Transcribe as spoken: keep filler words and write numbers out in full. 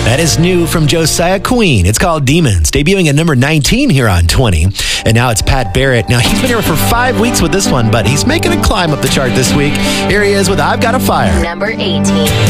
That is new from Josiah Queen. It's called Demons, debuting at number nineteen here on twenty. And now it's Pat Barrett. Now, he's been here for five weeks with this one, but he's making a climb up the chart this week. Here he is with I've Got a Fire. Number eighteen.